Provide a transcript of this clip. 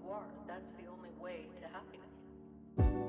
you are. That's the only way to happiness.